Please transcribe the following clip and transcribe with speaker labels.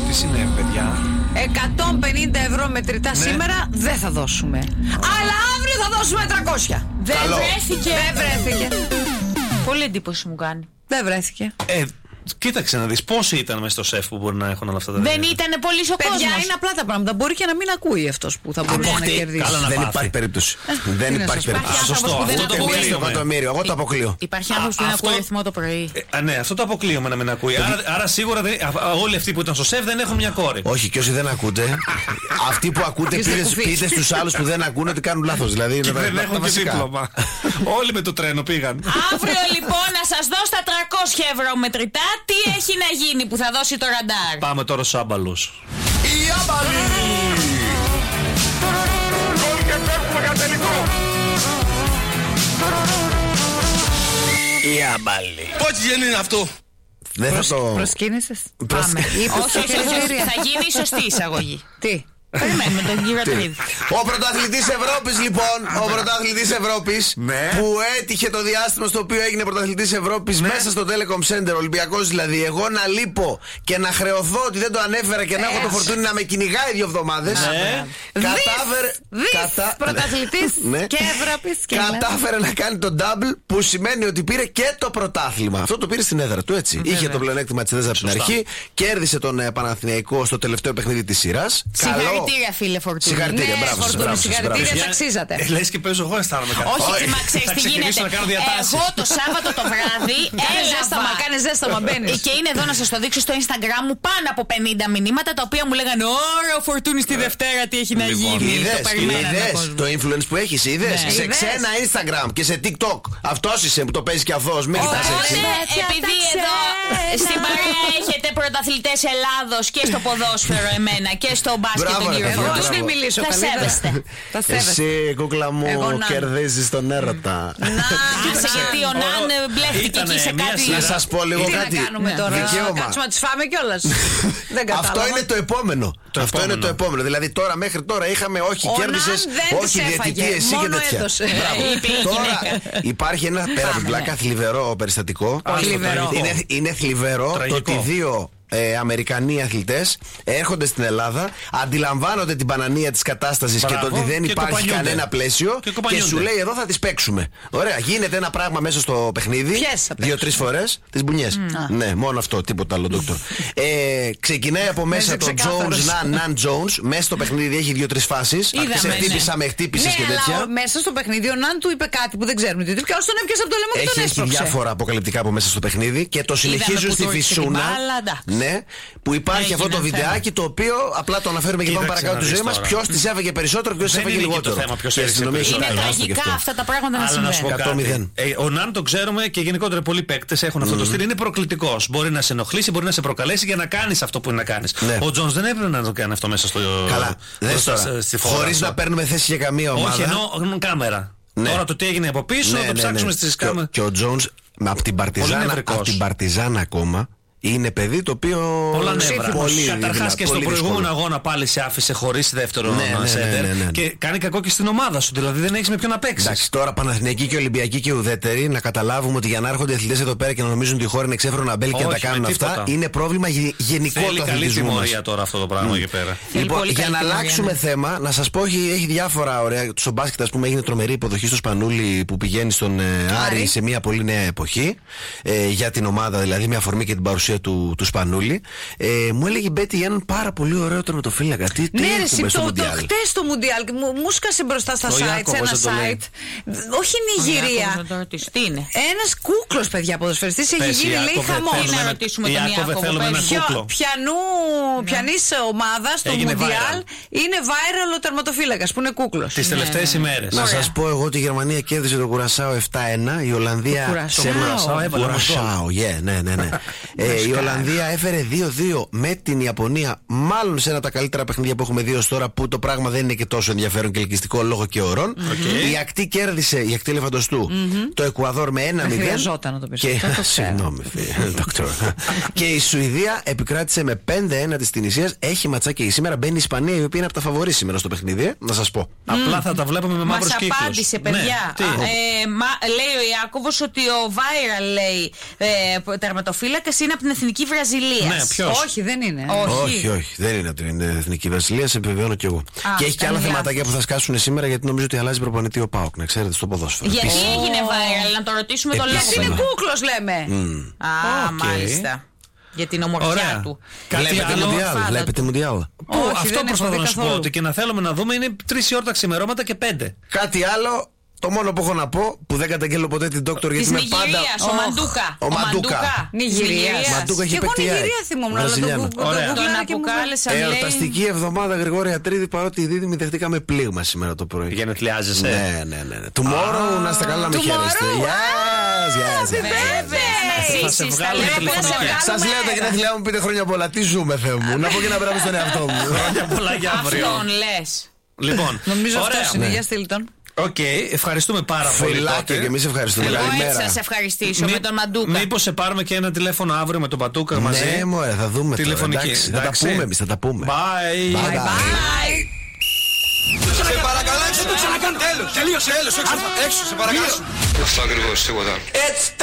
Speaker 1: Τι συνέβη, παιδιά?
Speaker 2: 150 ευρώ μετρητά σήμερα δεν θα δώσουμε. Αλλά αύριο θα δώσουμε 300.
Speaker 3: Δεν βρέθηκε.
Speaker 2: Πολύ εντύπωση μου κάνει. Δεν βρέθηκε.
Speaker 1: Κοίταξε να δεις πόσοι ήταν μέσα στο σεφ που μπορεί να έχουν όλα αυτά τα
Speaker 3: Δεν
Speaker 1: δεδομένα.
Speaker 3: ήταν πολύ ο κόσμος.
Speaker 2: Παιδιά, είναι απλά τα πράγματα. Μπορεί και να μην ακούει αυτός που θα μπορούσε να κερδίσει.
Speaker 1: Καλά να
Speaker 4: Δεν
Speaker 1: πάθει.
Speaker 4: υπάρχει περίπτωση. Δεν υπάρχει περίπτωση.
Speaker 1: Σωστό, αυτό το αποκλείουμε.
Speaker 4: Εγώ το αποκλείω.
Speaker 3: Υπάρχει άνθρωπος που δεν ακούει αριθμό το πρωί.
Speaker 1: Ναι, αυτό το αποκλείουμε να μην ακούει. Άρα σίγουρα όλοι αυτοί που ήταν στο σεφ δεν έχουν μια κόρη.
Speaker 4: Όχι, και όσοι δεν ακούτε, αυτοί που ακούτε πείτε στους άλλους που δεν ακούνε ότι κάνουν λάθος. Δηλαδή
Speaker 1: Δεν έχουν και δίπλωμα. Όλοι με το τρένο πήγαν.
Speaker 3: Αύριο λοιπόν να σας δώσω τα 300 ευρώ μετρητά. Τι έχει να γίνει που θα δώσει το ραντάρ?
Speaker 1: Πάμε τώρα στους άμπαλους.
Speaker 4: Η άμπαλη! Η άμπαλη.
Speaker 5: Πότσι δεν είναι αυτό?
Speaker 4: Δεν θα το...
Speaker 2: Προσκύνησες. Πάμε.
Speaker 3: Όχι, θα γίνει η σωστή εισαγωγή.
Speaker 2: Τι?
Speaker 3: Περιμένουμε τον κύριο Τρίδη.
Speaker 4: Ο πρωταθλητής Ευρώπης λοιπόν, ο πρωταθλητής Ευρώπης που έτυχε το διάστημα στο οποίο έγινε πρωταθλητής Ευρώπης μέσα στο Telecom Center, Ολυμπιακός δηλαδή, εγώ να λείπω και να χρεωθώ ότι δεν το ανέφερα και να έχω το φορτούνι να με κυνηγάει 2 εβδομάδες. Κατάφερε.
Speaker 2: Πρωταθλητής και Ευρώπης.
Speaker 4: Κατάφερε να κάνει το double που σημαίνει ότι πήρε και το πρωτάθλημα. Αυτό το πήρε στην έδρα του, έτσι. Είχε το πλεονέκτημα της έδρας από την αρχή, κέρδισε τον Παναθηναϊκό στο τελευταίο παιχνίδι της σειράς.
Speaker 3: Συγχαρητήρια, φίλε Φορτούνη.
Speaker 4: Συγχαρητήρια, μπράβο.
Speaker 2: Συγχαρητήρια, σας αξίζατε.
Speaker 1: Λες και παίζω εγώ, αισθάνομαι κάτι.
Speaker 3: Όχι, μα ξέρεις τι γίνεται. Εγώ το Σάββατο το βράδυ
Speaker 2: Κάνε ζέσταμα, μπαίνεις.
Speaker 3: Και είναι εδώ να σας το δείξω στο Instagram μου πάνω από 50 μηνύματα τα οποία μου λέγανε «Ωρα, ο Φορτούνης τη Δευτέρα τι έχει να γίνει».
Speaker 4: Είδες το influence που έχεις, είδες. Σε ξένα Instagram και σε TikTok. Αυτός είσαι που το παίζεις και αυτός. Μην κοιτάς έτσι.
Speaker 3: Επειδή εδώ στην παρέα έχετε πρωταθλητές Ελλάδος και στο ποδόσφαιρο εμένα και στο μπάσκετ τον κύριο Φορτούνη.
Speaker 2: Μην μιλήσω
Speaker 3: Τα σέβεστε.
Speaker 4: Εσύ, κούκλα μου, κερδίζεις τον έρωτα.
Speaker 3: Γιατί ο Ναν μπλέχτηκε εκεί σε κάτι.
Speaker 4: Να σας πω λίγο κάτι.
Speaker 2: Τι να κάνουμε τώρα? Κάτσουμε να τις φάμε κιόλας. Δεν κατάλαβα.
Speaker 4: Αυτό είναι το επόμενο. Αυτό είναι το επόμενο. Δηλαδή τώρα μέχρι τώρα είχαμε όχι κέρδισες, όχι διαιτητή, εσύ και τέτοια. Τώρα υπάρχει ένα πέρα από την πλάκα θλιβερό περιστατικό. Είναι θλιβερό το ότι 2 Αμερικανοί αθλητές έρχονται στην Ελλάδα, αντιλαμβάνονται την πανανία της κατάστασης και το ότι δεν υπάρχει κανένα πλαίσιο και σου λέει εδώ θα τις παίξουμε. Ωραία, γίνεται ένα πράγμα μέσα στο παιχνίδι. 2-3 φορές τις μπουνιές. Ναι, μόνο αυτό, τίποτα άλλο, ντόκτορ. Ξεκινάει από μέσα το Jones, Nan Jones. Μέσα στο παιχνίδι έχει 2-3 φάσεις. Σε χτύπησα, με χτύπησες και τέτοια.
Speaker 2: Αλλά μέσα στο παιχνίδι ο Ναν του είπε κάτι που δεν ξέρουμε τι. Και όσο τον έπιασε από το λαιμό και τον έσπρωξε.
Speaker 4: Έχει διάφορα αποκαλυπτικά από μέσα στο παιχνίδι και το συνεχίζουν στη φυσούνα. Ναι, που υπάρχει αυτό το βιντεάκι το οποίο απλά το αναφέρουμε και πάμε παρακάτω τη ζωή μας. Ποιος τις έφαγε περισσότερο, ποιος τις έφαγε λιγότερο.
Speaker 3: Είναι τραγικά αυτά τα πράγματα να συμβαίνουν.
Speaker 1: Ο Ναν το ξέρουμε και γενικότερα πολλοί παίκτες έχουν αυτό το στυλ. Είναι προκλητικός. Μπορεί να σε ενοχλήσει, μπορεί να σε προκαλέσει για να κάνεις αυτό που είναι να κάνεις. Ο Τζόνς δεν έπρεπε να το κάνει αυτό μέσα στο.
Speaker 4: Καλά, χωρίς να παίρνουμε θέση για καμία ομάδα.
Speaker 1: Όχι, ενώ κάμερα. Τώρα το τι έγινε από πίσω, το ψάξουμε στις κάμερες.
Speaker 4: Και ο Τζόνς από την Παρτιζάν ακόμα. Είναι παιδί το οποίο.
Speaker 1: Πολλά νεύρα. Καταρχάς και στον προηγούμενο αγώνα πάλι σε άφησε χωρίς δεύτερο σέντερ. Και κάνει κακό και στην ομάδα σου. Δηλαδή δεν έχεις με ποιον να παίξεις.
Speaker 4: Εντάξει, τώρα Παναθηναϊκοί και Ολυμπιακοί και ουδέτεροι να καταλάβουμε ότι για να έρχονται αθλητές εδώ πέρα και να νομίζουν ότι η χώρα είναι εξέφρονο αμπέλ και να τα κάνουν αυτά είναι πρόβλημα γενικό του αθλητισμού.
Speaker 1: Καλή τιμωρία τώρα αυτό το πράγμα εκεί πέρα.
Speaker 4: Λοιπόν, για να αλλάξουμε θέμα, να σας πω έχει διάφορα ωραία. Στο μπάσκετ, ας πούμε, έγινε τρομερή υποδοχή στο Σπανούλη που πηγαίνει στον Άρη σε μια πολύ νέα εποχή. Για την ομάδα δηλαδή, με αφορμή και την παρουσία του Σπανούλη. Μου έλεγε η Μπέτη έναν πάρα πολύ ωραίο τερματοφύλακα.
Speaker 2: Ναι, ρε, χτες το Μουντιάλ μου σκάσε μπροστά στα site, ένα site. Όχι Νιγηρία.
Speaker 3: Τι είναι?
Speaker 2: Ένας κούκλος, παιδιά, ποδοσφαιριστής, έχει γίνει, λέει, χαμό.
Speaker 3: Να ρωτήσουμε τον Ιάκωβο.
Speaker 2: Ποιανής ομάδα στο Μουντιάλ είναι viral ο τερματοφύλακας που είναι κούκλος.
Speaker 1: Τις τελευταίες ημέρες.
Speaker 4: Να σας πω εγώ ότι η Γερμανία κέρδισε το Κουρασάο 7-1, η Ολλανδία σε Κουρασάο. Ναι. Η Ολλανδία έφερε 2-2 με την Ιαπωνία, μάλλον σε ένα από τα καλύτερα παιχνίδια που έχουμε δει ως τώρα, που το πράγμα δεν είναι και τόσο ενδιαφέρον και ελκυστικό λόγω και ωρών. Η Ακτή κέρδισε, η Ακτή Ελεφαντοστού, το Εκουαδόρ με 1-0.
Speaker 2: Χρειαζόταν να το πεις.
Speaker 4: Συγγνώμη, και η Σουηδία επικράτησε με 5-1 της Τινησίας. Έχει ματσάκι σήμερα. Μπαίνει η Ισπανία, η οποία είναι από τα φαβορί σήμερα στο παιχνίδι. Να σας πω.
Speaker 1: Απλά θα τα βλέπουμε με μαύρους κύκλους.
Speaker 3: Μας απάντησε, παιδιά. Λέει ο Ιάκωβος ότι ο viral, λέει, τερματοφύλακας είναι από την την εθνική Βραζιλίας.
Speaker 1: Ναι, ποιος?
Speaker 2: Όχι, δεν είναι.
Speaker 4: Όχι, δεν είναι από την εθνική Βραζιλία, σε επιβεβαιώνω κι εγώ. Και έχει και άλλα θεματάκια που θα σκάσουν σήμερα, γιατί νομίζω ότι αλλάζει προπονητή ο ΠΑΟΚ, να ξέρετε, στο ποδόσφαιρο.
Speaker 3: Γιατί έγινε viral, να το ρωτήσουμε το λόγο.
Speaker 2: Γιατί είναι κούκλος, λέμε.
Speaker 3: Μάλιστα. Για την ομορφιά του.
Speaker 4: Βλέπετε Μουντιάλ.
Speaker 1: Αυτό προσπαθώ να σου πω, ότι και να θέλουμε να δούμε είναι 3 η ώρα τα ξημερώματα και 5.
Speaker 4: Κάτι άλλο. Το μόνο που έχω να πω, που δεν καταγγέλω ποτέ την Δόκτωρ, γιατί είμαι πάντα.
Speaker 3: Ο Μαντούκα.
Speaker 4: Ο Μαντούκα.
Speaker 2: Νιγηρία.
Speaker 4: Μαντούκα έχει
Speaker 2: και εγώ Νιγηρία θυμόμουν.
Speaker 3: Τον αποκάλεσαν.
Speaker 4: Εορταστική εβδομάδα, Γρηγόρη Ατρίδη, παρότι οι δίδυμοι δεχτήκαμε πλήγμα σήμερα το πρωί.
Speaker 1: Γενεθλιάζεσαι.
Speaker 4: Ναι. Tomorrow, να είστε καλά, να με χαίρεστε.
Speaker 1: Θα σε βγάλω τηλεφωνικά.
Speaker 4: Σας λέω τα γενέθλιά μου, πείτε χρόνια πολλά. Τι ζούμε, Θεέ μου. Να πω και να μπράβο στον εαυτό μου.
Speaker 1: Χρόνια πολλά για αύριο.
Speaker 3: Αυτόν λες.
Speaker 1: Λοιπόν,
Speaker 2: νομίζω αυτός είναι. Για στείλ τον.
Speaker 1: Οκ, ευχαριστούμε πάρα πολύ.
Speaker 4: Φιλάκια και εμείς ευχαριστούμε.
Speaker 3: Εγώ έτσι σας ευχαριστήσω με τον Μαντούκα.
Speaker 1: Μήπως σε πάρουμε και ένα τηλέφωνο αύριο με τον Πατούκα μαζί?
Speaker 4: Ναι, μωρέ, θα δούμε.
Speaker 1: Τηλεφωνική.
Speaker 4: Θα τα πούμε εμείς, θα τα πούμε.
Speaker 1: Bye.
Speaker 5: Σε παρακαλώ, έξω το ξανακάνω. Τέλος, τελείωσε, έξω, σε παρακαλώ. Αυτό ακριβώς, τίποτα. Έτσι.